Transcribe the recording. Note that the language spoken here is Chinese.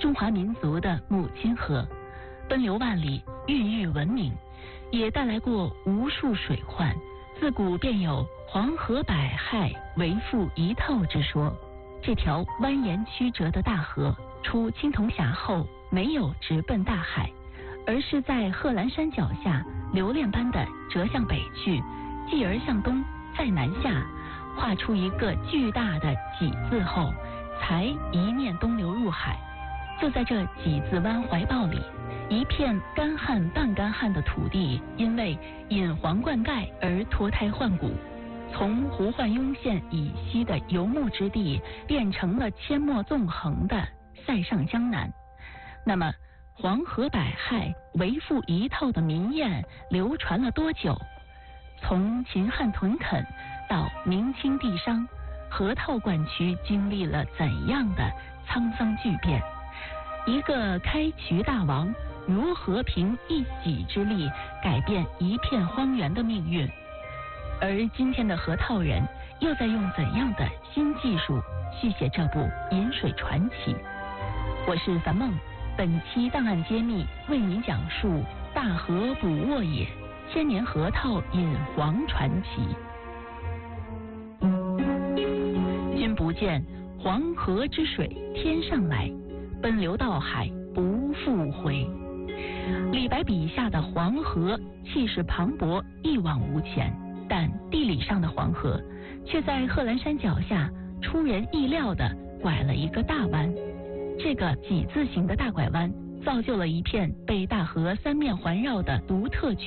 中华民族的母亲河，奔流万里，孕育文明，也带来过无数水患。自古便有黄河百害，为复一套之说。这条蜿蜒曲折的大河，出青铜峡后没有直奔大海，而是在贺兰山脚下流链般的折向北去，继而向东，再南下，画出一个巨大的几字后，才一面东流入海。就在这几字湾怀抱里，一片干旱半干旱的土地，因为引黄灌溉而脱胎换骨，从胡焕庸县以西的游牧之地，变成了阡陌纵横的塞上江南。那么黄河百害，为复一套的民谚流传了多久？从秦汉屯垦到明清帝商，河套灌区经历了怎样的沧桑巨变？一个开渠大王如何凭一己之力改变一片荒原的命运？而今天的河套人又在用怎样的新技术续写这部饮水传奇？我是樊梦，本期档案揭秘为您讲述大河捕沃野，千年河套引黄传奇。君不见黄河之水天上来，奔流到海不复回。李白笔下的黄河气势磅礴，一往无前，但地理上的黄河却在贺兰山脚下出人意料地拐了一个大弯。这个几字形的大拐弯造就了一片被大河三面环绕的独特区